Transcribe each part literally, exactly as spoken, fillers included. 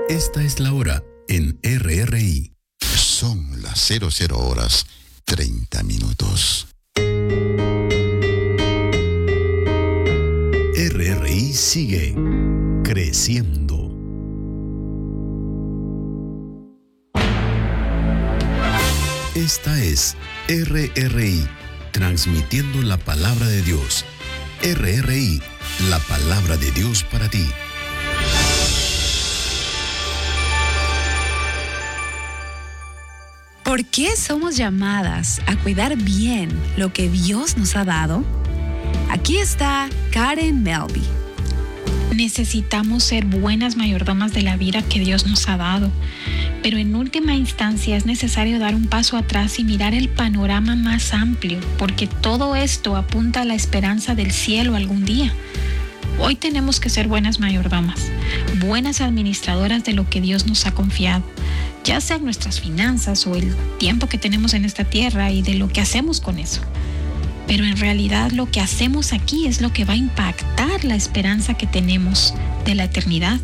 Esta es la hora en R R I. Son las cero cero horas treinta minutos. R R I sigue creciendo. Esta es R R I, transmitiendo la palabra de Dios. R R I, la palabra de Dios para ti. ¿Por qué somos llamadas a cuidar bien lo que Dios nos ha dado? Aquí está Karen Melby. Necesitamos ser buenas mayordomas de la vida que Dios nos ha dado, pero en última instancia es necesario dar un paso atrás y mirar el panorama más amplio, porque todo esto apunta a la esperanza del cielo algún día. Hoy tenemos que ser buenas mayordomas, buenas administradoras de lo que Dios nos ha confiado, ya sean nuestras finanzas o el tiempo que tenemos en esta tierra y de lo que hacemos con eso. Pero en realidad lo que hacemos aquí es lo que va a impactar la esperanza que tenemos de la eternidad.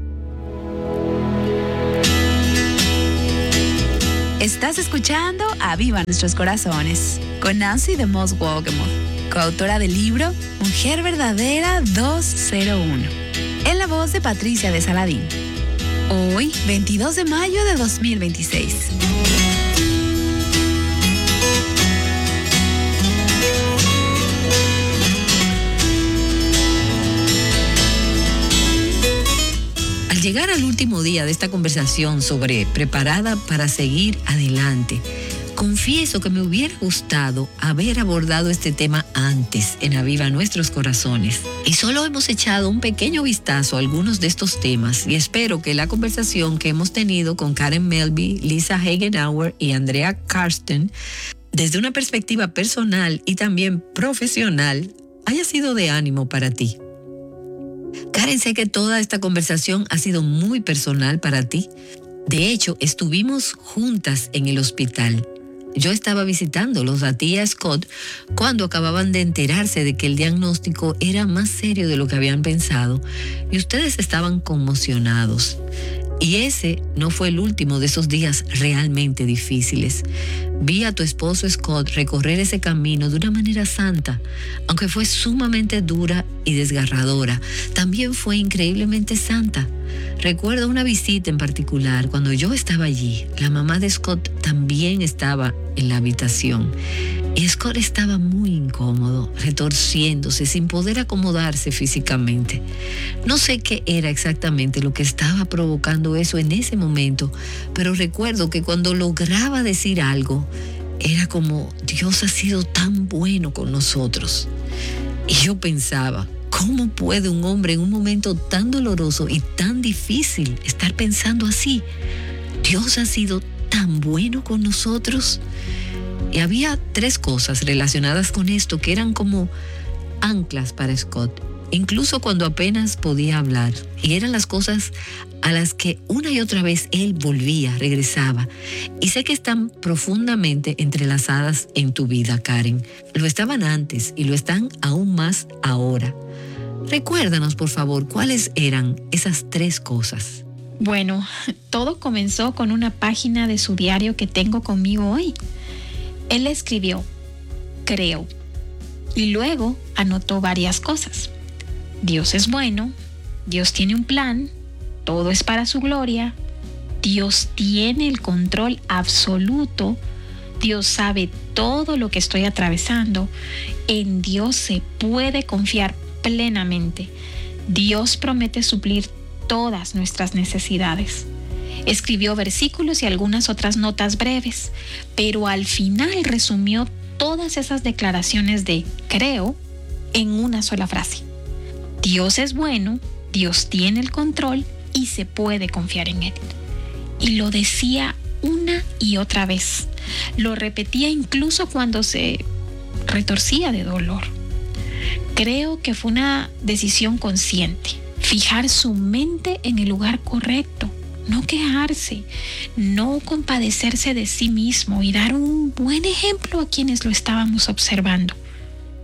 Estás escuchando Aviva Nuestros Corazones con Nancy DeMoss Wolgemuth, coautora del libro Mujer Verdadera doscientos uno, en la voz de Patricia de Saladín. Hoy, veintidós de mayo de dos mil veintiséis. Al llegar al último día de esta conversación sobre preparada para seguir adelante, confieso que me hubiera gustado haber abordado este tema antes en Aviva Nuestros Corazones. Y solo hemos echado un pequeño vistazo a algunos de estos temas y espero que la conversación que hemos tenido con Karen Melby, Lisa Hagenauer y Andrea Karsten, desde una perspectiva personal y también profesional, haya sido de ánimo para ti. Karen, sé que toda esta conversación ha sido muy personal para ti. De hecho, estuvimos juntas en el hospital. Yo estaba visitándolos a ti y a Scott cuando acababan de enterarse de que el diagnóstico era más serio de lo que habían pensado y ustedes estaban conmocionados. Y ese no fue el último de esos días realmente difíciles. Vi a tu esposo Scott recorrer ese camino de una manera santa, aunque fue sumamente dura y desgarradora, también fue increíblemente santa. Recuerdo una visita en particular cuando yo estaba allí. La mamá de Scott también estaba en la habitación. Y Scott estaba muy incómodo, retorciéndose, sin poder acomodarse físicamente. No sé qué era exactamente lo que estaba provocando eso en ese momento, pero recuerdo que cuando lograba decir algo, era como Dios ha sido tan bueno con nosotros. Y yo pensaba, ¿cómo puede un hombre en un momento tan doloroso y tan difícil estar pensando así? Dios ha sido tan bueno con nosotros. Y había tres cosas relacionadas con esto que eran como anclas para Scott, incluso cuando apenas podía hablar. Y eran las cosas a las que una y otra vez él volvía, regresaba. Y sé que están profundamente entrelazadas en tu vida, Karen. Lo estaban antes y lo están aún más ahora. Recuérdanos, por favor, cuáles eran esas tres cosas. Bueno, todo comenzó con una página de su diario que tengo conmigo hoy. Él escribió, creo, y luego anotó varias cosas. Dios es bueno, Dios tiene un plan, todo es para su gloria, Dios tiene el control absoluto, Dios sabe todo lo que estoy atravesando, en Dios se puede confiar plenamente, Dios promete suplir todas nuestras necesidades. Escribió versículos y algunas otras notas breves, pero al final resumió todas esas declaraciones de creo en una sola frase. Dios es bueno, Dios tiene el control y se puede confiar en Él. Y lo decía una y otra vez. Lo repetía incluso cuando se retorcía de dolor. Creo que fue una decisión consciente, fijar su mente en el lugar correcto. No quejarse, no compadecerse de sí mismo y dar un buen ejemplo a quienes lo estábamos observando.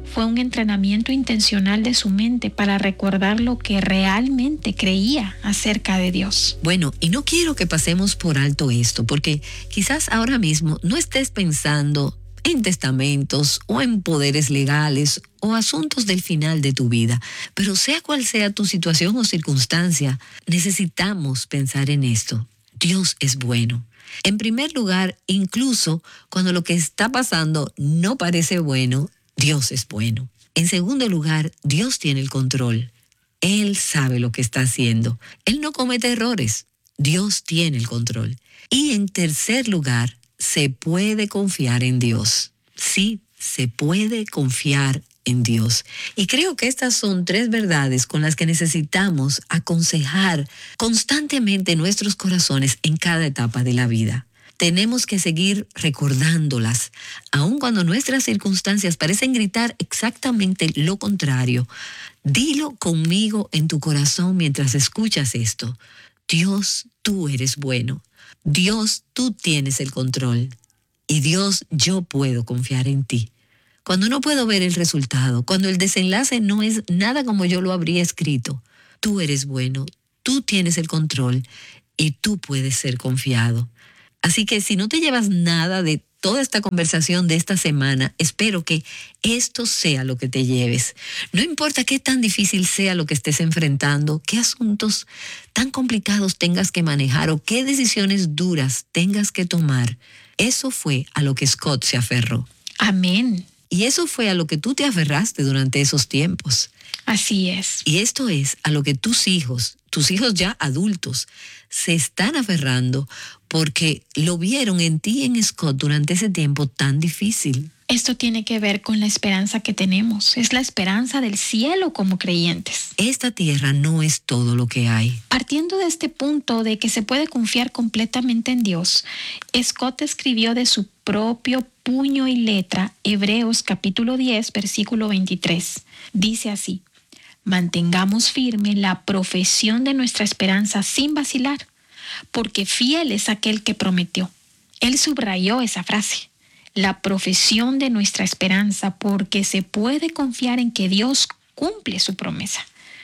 fue un entrenamiento intencional de su mente para recordar lo que realmente creía acerca de Dios. Bueno, y no quiero que pasemos por alto esto, porque quizás ahora mismo no estés pensando en testamentos o en poderes legales o asuntos del final de tu vida. Pero sea cual sea tu situación o circunstancia, necesitamos pensar en esto. Dios es bueno. En primer lugar, incluso cuando lo que está pasando no parece bueno, Dios es bueno. En segundo lugar, Dios tiene el control. Él sabe lo que está haciendo. Él no comete errores. Dios tiene el control. Y en tercer lugar, se puede confiar en Dios. Sí, se puede confiar en Dios. Y creo que estas son tres verdades con las que necesitamos aconsejar constantemente nuestros corazones en cada etapa de la vida. Tenemos que seguir recordándolas, aun cuando nuestras circunstancias parecen gritar exactamente lo contrario. Dilo conmigo en tu corazón mientras escuchas esto. Dios, tú eres bueno. Dios, tú tienes el control. Y Dios, yo puedo confiar en ti. Cuando no puedo ver el resultado, cuando el desenlace no es nada como yo lo habría escrito, tú eres bueno, tú tienes el control y tú puedes ser confiado. Así que si no te llevas nada de toda esta conversación de esta semana, espero que esto sea lo que te lleves. No importa qué tan difícil sea lo que estés enfrentando, qué asuntos tan complicados tengas que manejar o qué decisiones duras tengas que tomar. Eso fue a lo que Scott se aferró. Amén. Y eso fue a lo que tú te aferraste durante esos tiempos. Así es. Y esto es a lo que tus hijos, tus hijos ya adultos, se están aferrando porque lo vieron en ti y en Scott durante ese tiempo tan difícil. Esto tiene que ver con la esperanza que tenemos. Es la esperanza del cielo como creyentes. Esta tierra no es todo lo que hay. Partiendo de este punto de que se puede confiar completamente en Dios, Scott escribió de su propio puño y letra Hebreos capítulo diez, versículo veintitrés. Dice así: mantengamos firme la profesión de nuestra esperanza sin vacilar, porque fiel es aquel que prometió. Él subrayó esa frase. La profesión de nuestra esperanza, porque se puede confiar en que Dios cumple su promesa.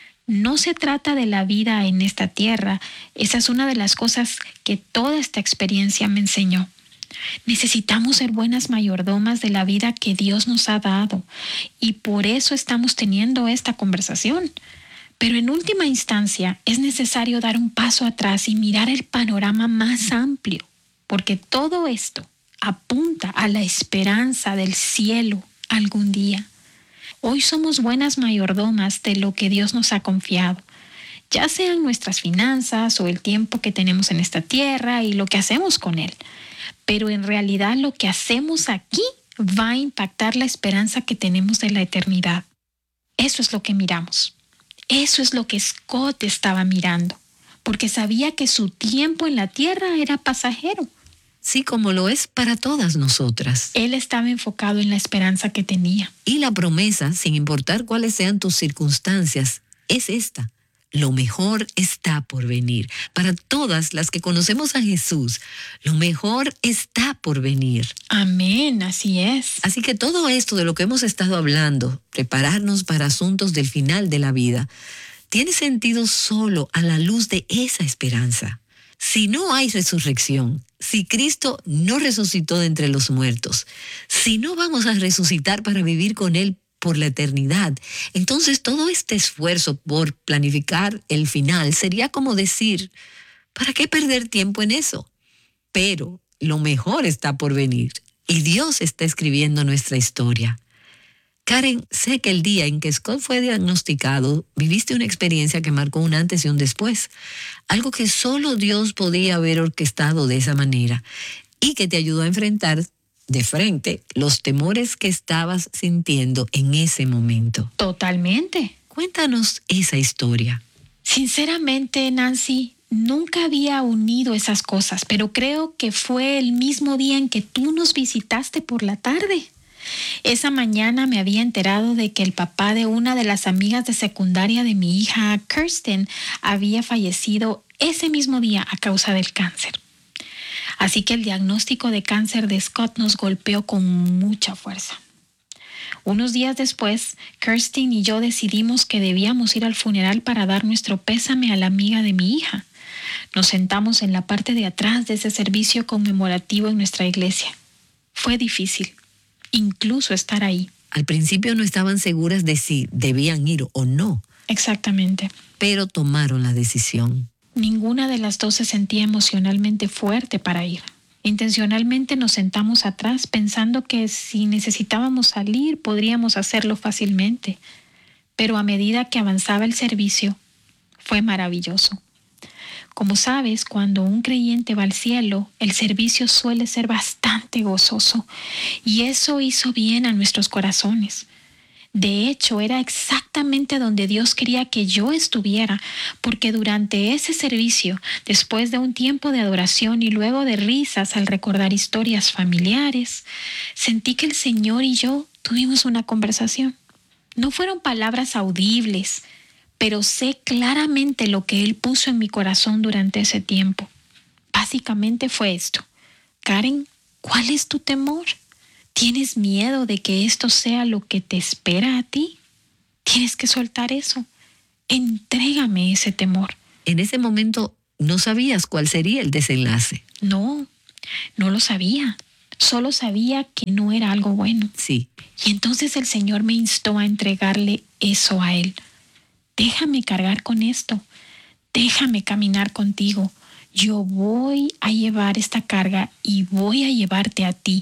No se trata de la vida en esta tierra. Esa es una de las cosas que toda esta experiencia me enseñó. Necesitamos ser buenas mayordomas de la vida que Dios nos ha dado, y por eso estamos teniendo esta conversación. Pero en última instancia es necesario dar un paso atrás y mirar el panorama más amplio, porque todo esto apunta a la esperanza del cielo algún día. Hoy somos buenas mayordomas de lo que Dios nos ha confiado, ya sean nuestras finanzas o el tiempo que tenemos en esta tierra y lo que hacemos con él. Pero en realidad lo que hacemos aquí va a impactar la esperanza que tenemos de la eternidad. Eso es lo que miramos. Eso es lo que Scott estaba mirando, porque sabía que su tiempo en la tierra era pasajero. Sí, como lo es para todas nosotras. Él estaba enfocado en la esperanza que tenía. Y la promesa, sin importar cuáles sean tus circunstancias, es esta: lo mejor está por venir. Para todas las que conocemos a Jesús, lo mejor está por venir. Amén, así es. Así que todo esto de lo que hemos estado hablando, prepararnos para asuntos del final de la vida, tiene sentido solo a la luz de esa esperanza. Si no hay resurrección, si Cristo no resucitó de entre los muertos, si no vamos a resucitar para vivir con Él por la eternidad, entonces todo este esfuerzo por planificar el final sería como decir, ¿para qué perder tiempo en eso? Pero lo mejor está por venir y Dios está escribiendo nuestra historia. Karen, sé que el día en que Scott fue diagnosticado, viviste una experiencia que marcó un antes y un después, algo que solo Dios podía haber orquestado de esa manera y que te ayudó a enfrentar de frente los temores que estabas sintiendo en ese momento. Totalmente. Cuéntanos esa historia. Sinceramente, Nancy, nunca había unido esas cosas, pero creo que fue el mismo día en que tú nos visitaste por la tarde. Esa mañana me había enterado de que el papá de una de las amigas de secundaria de mi hija, Kirsten, había fallecido ese mismo día a causa del cáncer. Así que el diagnóstico de cáncer de Scott nos golpeó con mucha fuerza. Unos días después, Kirsten y yo decidimos que debíamos ir al funeral para dar nuestro pésame a la amiga de mi hija. Nos sentamos en la parte de atrás de ese servicio conmemorativo en nuestra iglesia. Fue difícil, incluso estar ahí. Al principio no estaban seguras de si debían ir o no. Exactamente. Pero tomaron la decisión. Ninguna de las dos se sentía emocionalmente fuerte para ir. Intencionalmente nos sentamos atrás pensando que si necesitábamos salir podríamos hacerlo fácilmente. Pero a medida que avanzaba el servicio, fue maravilloso. Como sabes, cuando un creyente va al cielo, el servicio suele ser bastante gozoso y eso hizo bien a nuestros corazones. De hecho, era exactamente donde Dios quería que yo estuviera, porque durante ese servicio, después de un tiempo de adoración y luego de risas al recordar historias familiares, sentí que el Señor y yo tuvimos una conversación. No fueron palabras audibles, pero sé claramente lo que Él puso en mi corazón durante ese tiempo. Básicamente fue esto: Karen, ¿cuál es tu temor? ¿Tienes miedo de que esto sea lo que te espera a ti? Tienes que soltar eso. Entrégame ese temor. En ese momento no sabías cuál sería el desenlace. No, no lo sabía. Solo sabía que no era algo bueno. Sí. Y entonces el Señor me instó a entregarle eso a Él. Déjame cargar con esto. Déjame caminar contigo. Yo voy a llevar esta carga y voy a llevarte a ti.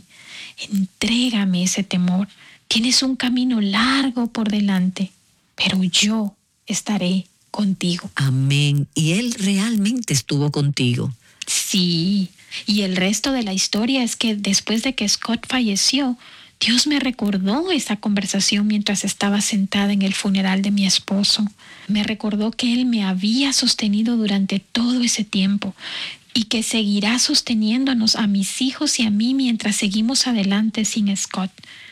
Entrégame ese temor. Tienes un camino largo por delante, pero yo estaré contigo. Amén. Y Él realmente estuvo contigo. Sí. Y el resto de la historia es que después de que Scott falleció, Dios me recordó esa conversación mientras estaba sentada en el funeral de mi esposo. Me recordó que Él me había sostenido durante todo ese tiempo y que seguirá sosteniéndonos a mis hijos y a mí mientras seguimos adelante sin Scott.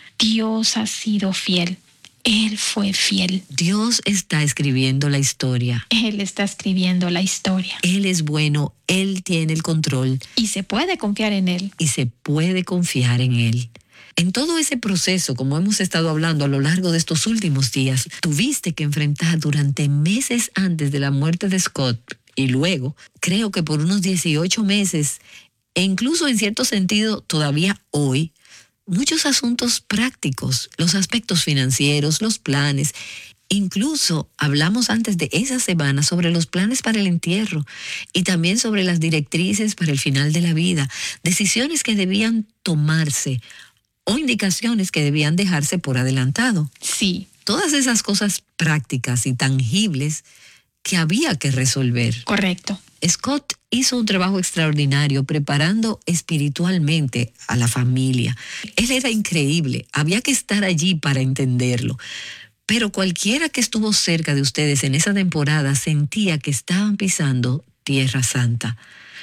Dios ha sido fiel. Él fue fiel. Dios está escribiendo la historia. Él está escribiendo la historia. Él es bueno, Él tiene el control. Y se puede confiar en Él. Y se puede confiar en Él. En todo ese proceso, como hemos estado hablando a lo largo de estos últimos días, tuviste que enfrentar durante meses antes de la muerte de Scott y luego, creo que por unos dieciocho meses, e incluso en cierto sentido todavía hoy, muchos asuntos prácticos, los aspectos financieros, los planes. Incluso hablamos antes de esa semana sobre los planes para el entierro y también sobre las directrices para el final de la vida, decisiones que debían tomarse o indicaciones que debían dejarse por adelantado. Sí. Todas esas cosas prácticas y tangibles que había que resolver. Correcto. Scott hizo un trabajo extraordinario preparando espiritualmente a la familia. Él era increíble, había que estar allí para entenderlo. Pero cualquiera que estuvo cerca de ustedes en esa temporada sentía que estaban pisando Tierra Santa.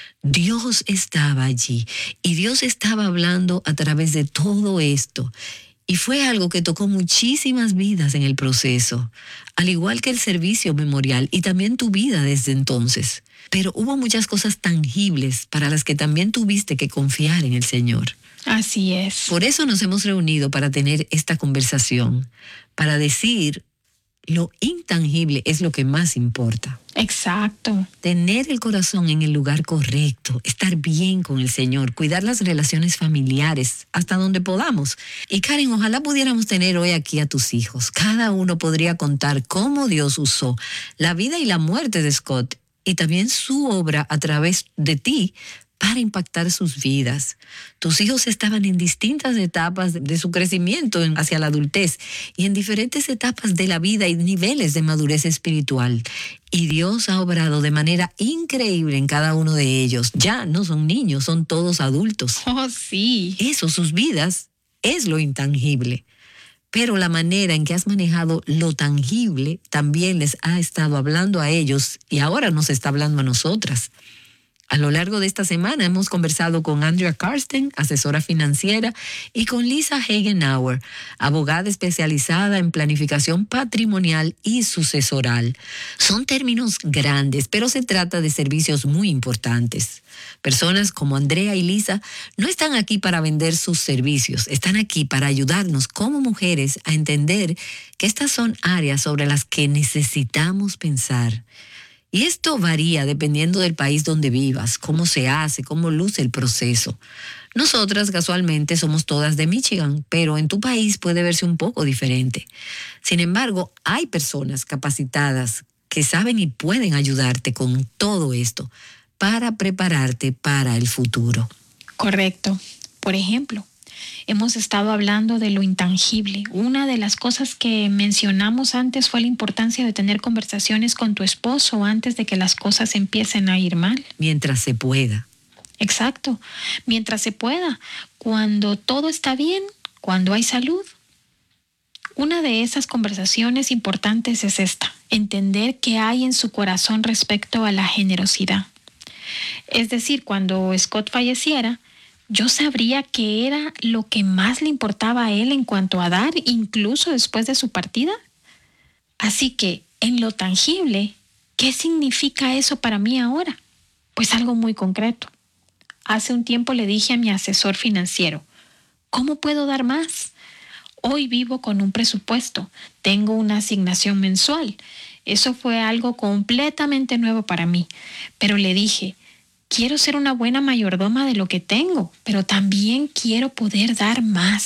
Dios estaba allí y Dios estaba hablando a través de todo esto. Y fue algo que tocó muchísimas vidas en el proceso, al igual que el servicio memorial y también tu vida desde entonces. Pero hubo muchas cosas tangibles para las que también tuviste que confiar en el Señor. Así es. Por eso nos hemos reunido para tener esta conversación, para decir lo intangible es lo que más importa. Exacto. Tener el corazón en el lugar correcto, estar bien con el Señor, cuidar las relaciones familiares hasta donde podamos. Y Karen, ojalá pudiéramos tener hoy aquí a tus hijos. Cada uno podría contar cómo Dios usó la vida y la muerte de Scott y también su obra a través de ti para impactar sus vidas. Tus hijos estaban en distintas etapas de su crecimiento hacia la adultez y en diferentes etapas de la vida y niveles de madurez espiritual. Y Dios ha obrado de manera increíble en cada uno de ellos. Ya no son niños, son todos adultos. Oh, sí. Eso, sus vidas, es lo intangible. Pero la manera en que has manejado lo tangible también les ha estado hablando a ellos y ahora nos está hablando a nosotras. A lo largo de esta semana hemos conversado con Andrea Karsten, asesora financiera, y con Lisa Hagenauer, abogada especializada en planificación patrimonial y sucesoral. Son términos grandes, pero se trata de servicios muy importantes. Personas como Andrea y Lisa no están aquí para vender sus servicios, están aquí para ayudarnos como mujeres a entender que estas son áreas sobre las que necesitamos pensar. Y esto varía dependiendo del país donde vivas, cómo se hace, cómo luce el proceso. Nosotras casualmente somos todas de Michigan, pero en tu país puede verse un poco diferente. Sin embargo, hay personas capacitadas que saben y pueden ayudarte con todo esto para prepararte para el futuro. Correcto. Por ejemplo, hemos estado hablando de lo intangible. Una de las cosas que mencionamos antes fue la importancia de tener conversaciones con tu esposo antes de que las cosas empiecen a ir mal. Mientras se pueda. Exacto. Mientras se pueda. Cuando todo está bien, cuando hay salud. Una de esas conversaciones importantes es esta: entender qué hay en su corazón respecto a la generosidad. Es decir, cuando Scott falleciera, yo sabría qué era lo que más le importaba a él en cuanto a dar, incluso después de su partida. Así que, en lo tangible, ¿qué significa eso para mí ahora? Pues algo muy concreto. Hace un tiempo le dije a mi asesor financiero, ¿cómo puedo dar más? Hoy vivo con un presupuesto, tengo una asignación mensual. Eso fue algo completamente nuevo para mí, pero le dije, quiero ser una buena mayordoma de lo que tengo, pero también quiero poder dar más.